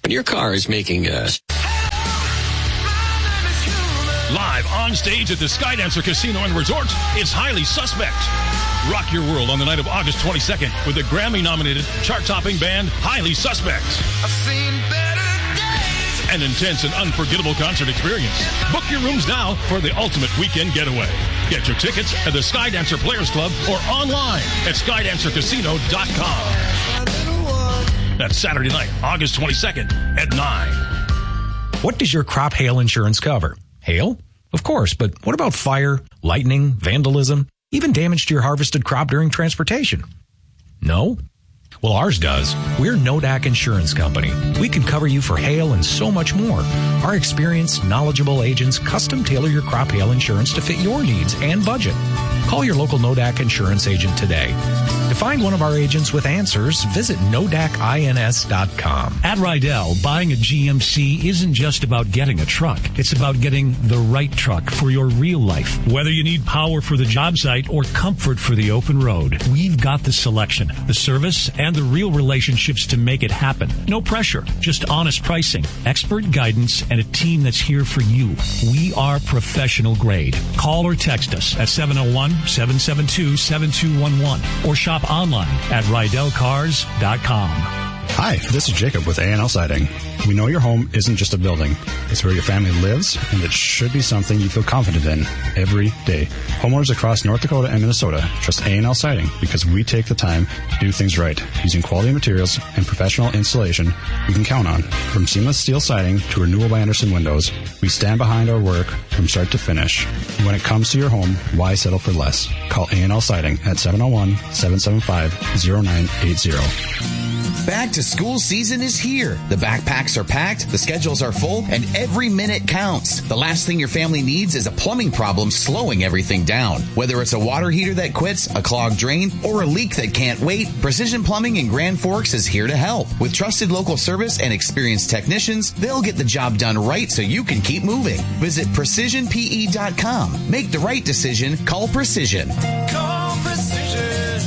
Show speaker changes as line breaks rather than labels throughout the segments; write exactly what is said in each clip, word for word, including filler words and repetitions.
when your car is making a...
Live on stage at the Skydancer Casino and Resort, it's Highly Suspect. Rock your world on the night of August twenty-second with the Grammy-nominated, chart-topping band Highly Suspect.
I've seen better days.
An intense and unforgettable concert experience. Book your rooms now for the ultimate weekend getaway. Get your tickets at the Skydancer Players Club or online at skydancer casino dot com. That's Saturday night, August twenty-second at nine.
What does your crop hail insurance cover? Hail? Of course, but what about fire, lightning, vandalism, even damage to your harvested crop during transportation? No? Well, ours does. We're Nodak Insurance Company. We can cover you for hail and so much more. Our experienced, knowledgeable agents custom tailor your crop hail insurance to fit your needs and budget. Call your local Nodak Insurance agent today. To find one of our agents with answers, visit nodak ins dot com.
At Rydell, buying a G M C isn't just about getting a truck. It's about getting the right truck for your real life. Whether you need power for the job site or comfort for the open road, we've got the selection, the service, and the real relationships to make it happen. No pressure, just honest pricing, expert guidance, and a team that's here for you. We are professional grade. Call or text us at seven oh one, seven seven two, seven two one one or shop online at rydell cars dot com.
Hi, this is Jacob with A and L Siding. We know your home isn't just a building. It's where your family lives, and it should be something you feel confident in every day. Homeowners across North Dakota and Minnesota trust A and L Siding because we take the time to do things right. Using quality materials and professional installation we can count on. From seamless steel siding to renewal by Andersen windows, we stand behind our work from start to finish. When it comes to your home, why settle for less? Call A and L Siding at seven oh one, seven seven five, oh nine eight zero.
Back to school season is here. The backpacks are packed, the schedules are full, and every minute counts. The last thing your family needs is a plumbing problem slowing everything down. Whether it's a water heater that quits, a clogged drain, or a leak that can't wait, Precision Plumbing in Grand Forks is here to help. With trusted local service and experienced technicians, they'll get the job done right so you can keep moving. Visit precision p e dot com. Make the right decision. Call Precision.
Call Precision.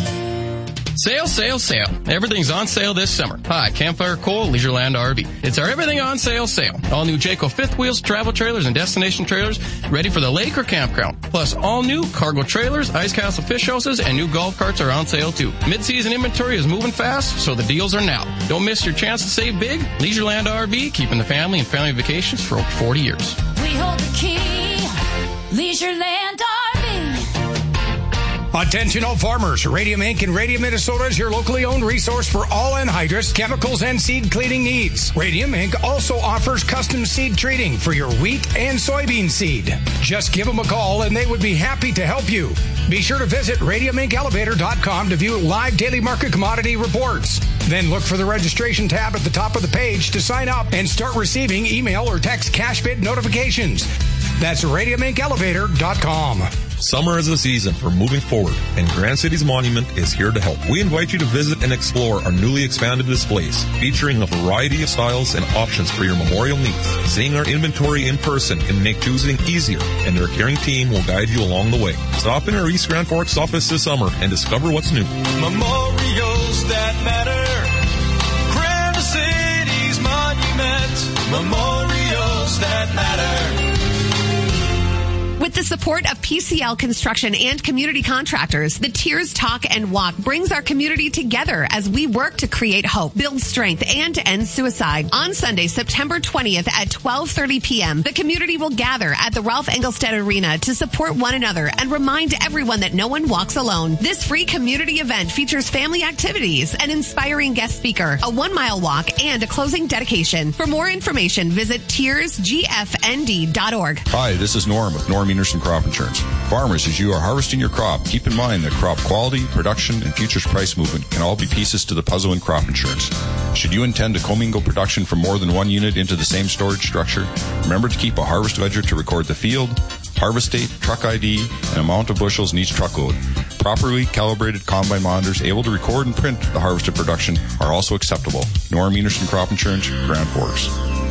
Sale, sale, sale. Everything's on sale this summer. Hi, Campfire Coal, Leisureland R V. It's our everything on sale sale. All new Jayco fifth wheels, travel trailers, and destination trailers ready for the lake or campground. Plus, all new cargo trailers, Ice Castle fish houses, and new golf carts are on sale too. Mid-season inventory is moving fast, so the deals are now. Don't miss your chance to save big. Leisureland R V, keeping the family and family vacations for over forty years.
We hold the key. Leisureland R V.
Attention all farmers. Radium Incorporated and Radium Minnesota is your locally owned resource for all anhydrous, chemicals, and seed cleaning needs. Radium Incorporated also offers custom seed treating for your wheat and soybean seed. Just give them a call and they would be happy to help you. Be sure to visit radium inc elevator dot com to view live daily market commodity reports. Then look for the registration tab at the top of the page to sign up and start receiving email or text cash bid notifications. That's radium inc elevator dot com.
Summer is the season for moving forward, and Grand Cities Monument is here to help. We invite you to visit and explore our newly expanded displays, featuring a variety of styles and options for your memorial needs. Seeing our inventory in person can make choosing easier, and their caring team will guide you along the way. Stop in our East Grand Forks office this summer and discover what's new.
Memorials that matter. Grand Cities Monument. Memorials that matter.
With the support of P C L Construction and community contractors, the Tears Talk and Walk brings our community together as we work to create hope, build strength, and end suicide. On Sunday, September twentieth at twelve thirty p.m., the community will gather at the Ralph Engelstad Arena to support one another and remind everyone that no one walks alone. This free community event features family activities, an inspiring guest speaker, a one-mile walk, and a closing dedication. For more information, visit tears g f n d dot org.
Hi, this is Norm with Norm Enerson Crop Insurance. Farmers, as you are harvesting your crop, keep in mind that crop quality, production, and futures price movement can all be pieces to the puzzle in crop insurance. Should you intend to commingle production from more than one unit into the same storage structure, remember to keep a harvest ledger to record the field, harvest date, truck I D, and amount of bushels in each truckload. Properly calibrated combine monitors able to record and print the harvested production are also acceptable. Norm Enerson Crop Insurance, Grand Forks.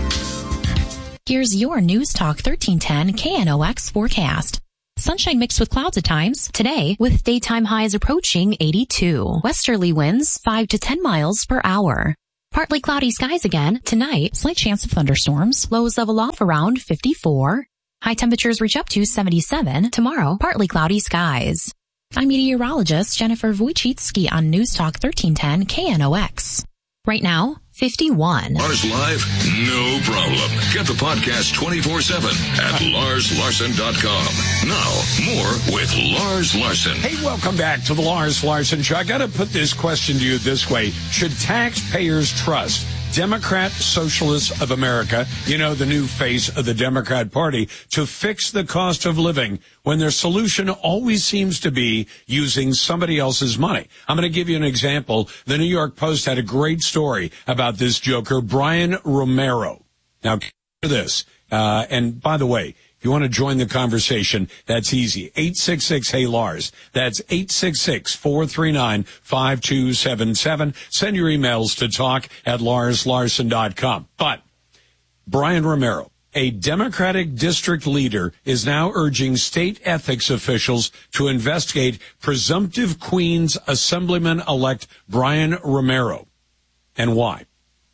Here's your News Talk thirteen ten K N O X forecast. Sunshine mixed with clouds at times. Today, with daytime highs approaching eighty-two. Westerly winds five to ten miles per hour. Partly cloudy skies again. Tonight, slight chance of thunderstorms. Lows level off around fifty-four. High temperatures reach up to seventy-seven. Tomorrow, partly cloudy skies. I'm meteorologist Jennifer Wojcicki on News Talk thirteen ten K N O X. Right now, fifty-one.
Lars Live? No problem. Get the podcast twenty-four seven at lars larson dot com. Now, more with Lars Larson.
Hey, welcome back to the Lars Larson Show. I got to put this question to you this way. Should taxpayers trust Democrat Socialists of America, you know, the new face of the Democrat Party, to fix the cost of living when their solution always seems to be using somebody else's money? I'm going to give you an example. The New York Post had a great story about this joker, Brian Romero. Now, consider this. Uh, and by the way, if you want to join the conversation, that's easy. eight six six, hey Lars. That's eight six six, four three nine, five two seven seven. Send your emails to talk at lars larson dot com. But Brian Romero, a Democratic district leader, is now urging state ethics officials to investigate presumptive Queens Assemblyman-elect Brian Romero. And why?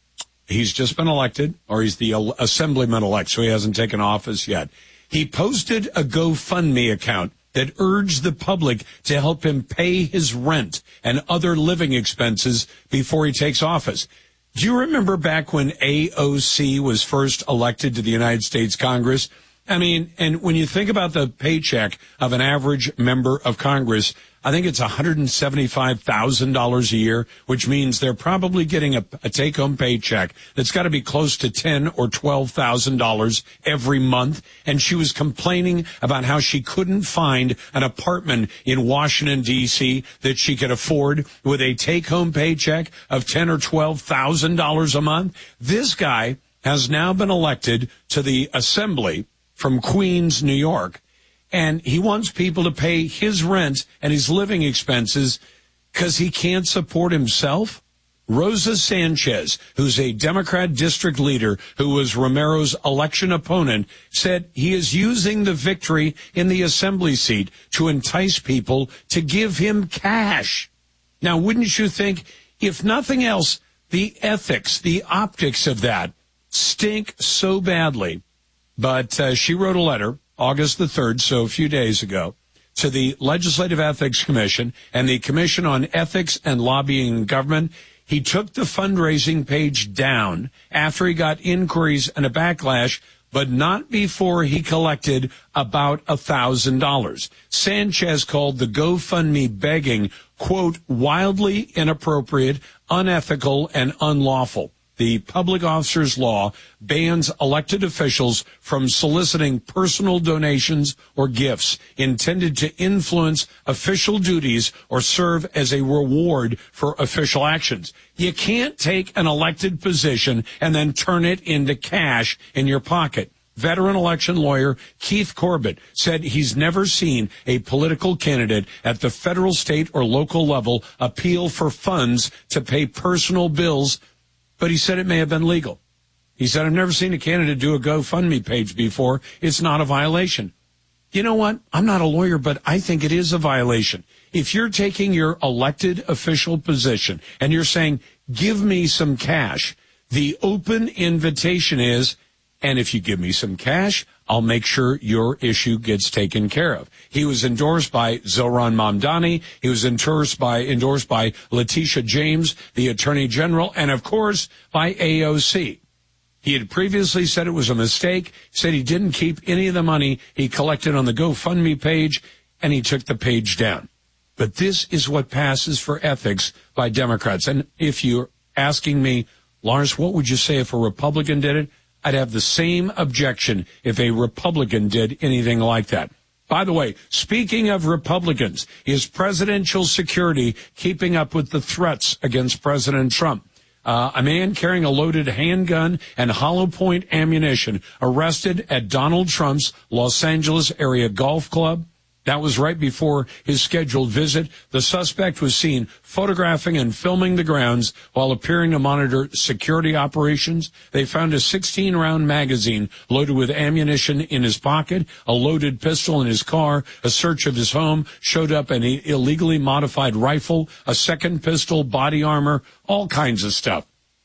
He's just been elected, or he's the Assemblyman-elect, so he hasn't taken office yet. He posted a GoFundMe account that urged the public to help him pay his rent and other living expenses before he takes office. Do you remember back when A O C was first elected to the United States Congress? I mean, and when you think about the paycheck of an average member of Congress, I think it's one hundred seventy-five thousand dollars a year, which means they're probably getting a, a take-home paycheck that's got to be close to ten thousand or twelve thousand dollars every month. And she was complaining about how she couldn't find an apartment in Washington, D C that she could afford with a take-home paycheck of ten thousand or twelve thousand dollars a month. This guy has now been elected to the Assembly from Queens, New York, and he wants people to pay his rent and his living expenses because he can't support himself. Rosa Sanchez, who's a Democrat district leader who was Romero's election opponent, said he is using the victory in the assembly seat to entice people to give him cash. Now, wouldn't you think, if nothing else, the ethics, the optics of that stink so badly? But uh, she wrote a letter August the third, so a few days ago, to the Legislative Ethics Commission and the Commission on Ethics and Lobbying in Government. He took the fundraising page down after he got inquiries and a backlash, but not before he collected about a thousand dollars. Sanchez called the GoFundMe begging, quote, wildly inappropriate, unethical, and unlawful. The Public Officers Law bans elected officials from soliciting personal donations or gifts intended to influence official duties or serve as a reward for official actions. You can't take an elected position and then turn it into cash in your pocket. Veteran election lawyer Keith Corbett said he's never seen a political candidate at the federal, state, or local level appeal for funds to pay personal bills, but he said it may have been legal. He said, I've never seen a candidate do a GoFundMe page before. It's not a violation. You know what? I'm not a lawyer, but I think it is a violation. If you're taking your elected official position and you're saying, give me some cash, the open invitation is, and if you give me some cash, I'll make sure your issue gets taken care of. He was endorsed by Zohran Mamdani. He was endorsed by, endorsed by Letitia James, the Attorney General, and of course by A O C. He had previously said it was a mistake, said he didn't keep any of the money he collected on the GoFundMe page, and he took the page down. But this is what passes for ethics by Democrats. And if you're asking me, Lars, what would you say if a Republican did it? I'd have the same objection if a Republican did anything like that. By the way, speaking of Republicans, is presidential security keeping up with the threats against President Trump? Uh, a man carrying a loaded handgun and hollow point ammunition arrested at Donald Trump's Los Angeles area golf club. That was right before his scheduled visit. The suspect was seen photographing and filming the grounds while appearing to monitor security operations. They found a sixteen round magazine loaded with ammunition in his pocket, a loaded pistol in his car. A search of his home showed up an illegally modified rifle, a second pistol, body armor, all kinds of stuff.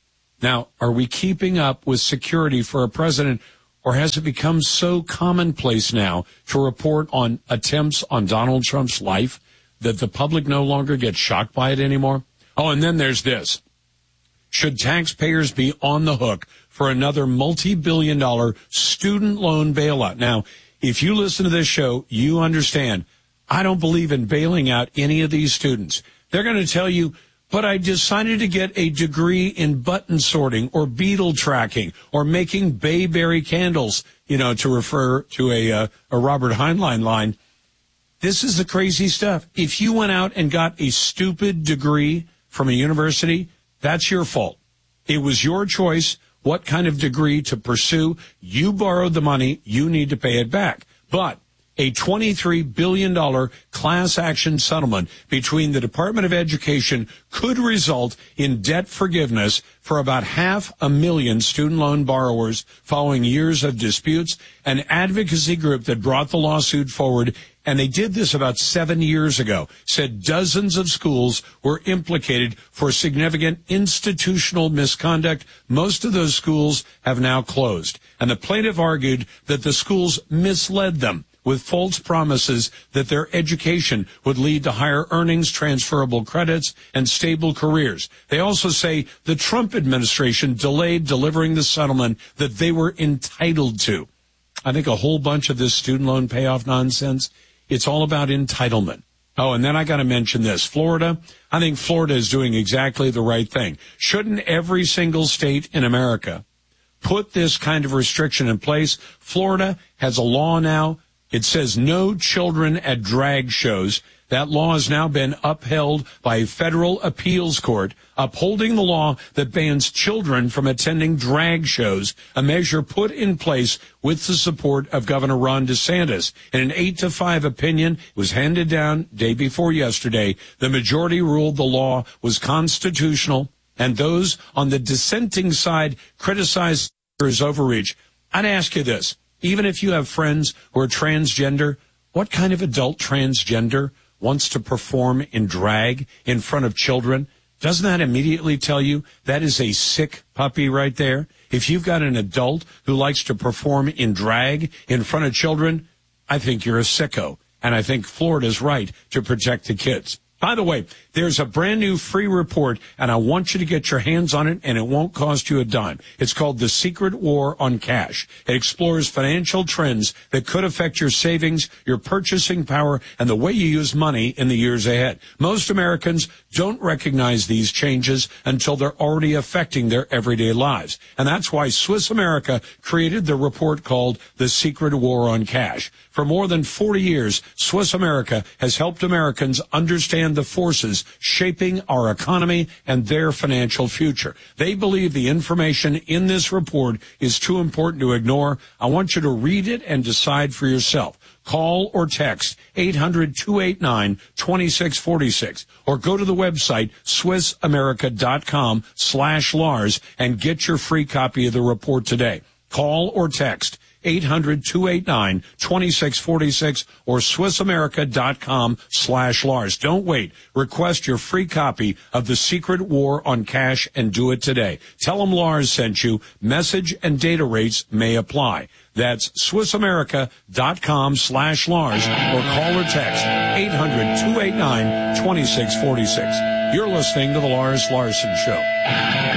Now, are we keeping up with security for a president, or has it become so commonplace now to report on attempts on Donald Trump's life that the public no longer gets shocked by it anymore? Oh, and then there's this. Should taxpayers be on the hook for another multi-billion dollar student loan bailout? Now, if you listen to this show, you understand I don't believe in bailing out any of these students. They're going to tell you, but I decided to get a degree in button sorting or beetle tracking or making bayberry candles, you know, to refer to a, uh, a Robert Heinlein line. This is the crazy stuff. If you went out and got a stupid degree from a university, that's your fault. It was your choice what kind of degree to pursue. You borrowed the money. You need to pay it back. But a twenty-three billion dollars class action settlement between the Department of Education could result in debt forgiveness for about half a million student loan borrowers following years of disputes. An advocacy group that brought the lawsuit forward, and they did this about seven years ago, said dozens of schools were implicated for significant institutional misconduct. Most of those schools have now closed. And the plaintiff argued that the schools misled them with false promises that their education would lead to higher earnings, transferable credits, and stable careers. They also say the Trump administration delayed delivering the settlement that they were entitled to. I think a whole bunch of this student loan payoff nonsense, it's all about entitlement. Oh, and then I got to mention this. Florida, I think Florida is doing exactly the right thing. Shouldn't every single state in America put this kind of restriction in place? Florida has a law now. It says no children at drag shows. That law has now been upheld by a federal appeals court, upholding the law that bans children from attending drag shows, a measure put in place with the support of Governor Ron DeSantis. In an eight to five opinion, it was handed down day before yesterday. The majority ruled the law was constitutional, and those on the dissenting side criticized his overreach. I'd ask you this. Even if you have friends who are transgender, what kind of adult transgender wants to perform in drag in front of children? Doesn't that immediately tell you that is a sick puppy right there? If you've got an adult who likes to perform in drag in front of children, I think you're a sicko. And I think Florida's right to protect the kids. By the way, there's a brand new free report, and I want you to get your hands on it, and it won't cost you a dime. It's called The Secret War on Cash. It explores financial trends that could affect your savings, your purchasing power, and the way you use money in the years ahead. Most Americans don't recognize these changes until they're already affecting their everyday lives. And that's why Swiss America created the report called The Secret War on Cash. For more than forty years, Swiss America has helped Americans understand the forces shaping our economy and their financial future. They believe the information in this report is too important to ignore. I want you to read it and decide for yourself. Call or text eight hundred, two eight nine, two six four six or go to the website swiss america dot com slash Lars and get your free copy of the report today. Call or text eight hundred, two eight nine, two six four six or swiss america dot com slash Lars. Don't wait. Request your free copy of The Secret War on Cash and do it today. Tell them Lars sent you. Message and data rates may apply. That's swiss america dot com slash Lars or call or text eight hundred, two eight nine, two six four six. You're listening to The Lars Larson Show.